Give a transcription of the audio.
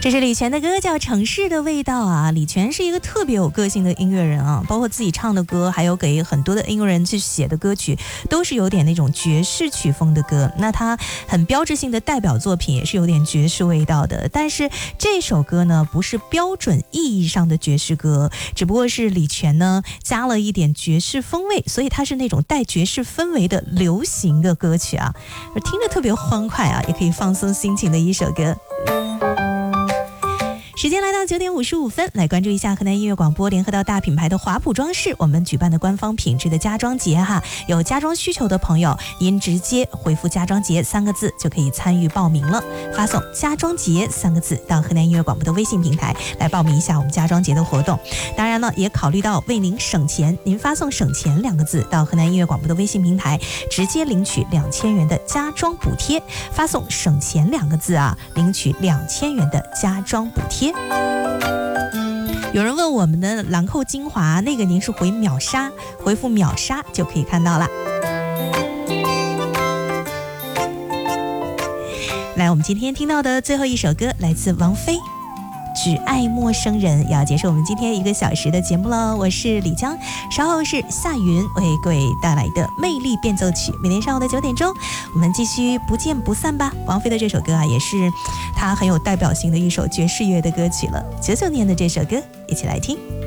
这是李泉的歌，叫《城市的味道》啊。李泉是一个特别有个性的音乐人啊，包括自己唱的歌，还有给很多的音乐人去写的歌曲，都是有点那种爵士曲风的歌。那他很标志性的代表作品也是有点爵士味道的，但是这首歌呢，不是标准意义上的爵士歌，只不过是李泉呢加了一点爵士风味，所以它是那种带爵士氛围的流行的歌曲啊，听着特别欢快啊，也可以放松心情的一首歌。时间来到9点55分，来关注一下河南音乐广播联合到大品牌的华普装饰我们举办的官方品质的家装节哈，有家装需求的朋友，您直接回复家装节3个字就可以参与报名了，发送家装节3个字到河南音乐广播的微信平台来报名一下我们家装节的活动。当然了，也考虑到为您省钱，您发送省钱2个字到河南音乐广播的微信平台，直接领取2000元的家装补贴，发送省钱2个字啊，领取2000元的家装补贴。有人问我们的兰蔻精华，那个您是回秒杀，回复秒杀就可以看到了。来，我们今天听到的最后一首歌来自王菲，只爱陌生人，要结束我们今天1个小时的节目了。我是李江，稍后是夏云为各位带来的魅力变奏曲，每天上午的9点钟我们继续不见不散吧。王菲的这首歌啊，也是她很有代表性的一首爵士乐的歌曲了，99年的这首歌，一起来听。